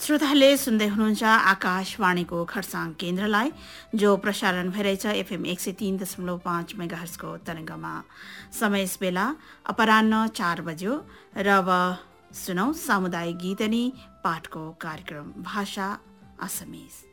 श्रोताहरूले सुन्दै हुनुहुन्छ आकाशवाणीको खरसाङ केन्द्रलाई, जो प्रसारण भइरहेछ एफएम 103.5 मेगाहर्जको तरङ्गमा। समय यस बेला अपराह्न 4 बज्यो र अब सुनौ सामुदायिक गीत अनि पाठको कार्यक्रम भाषा असमीज।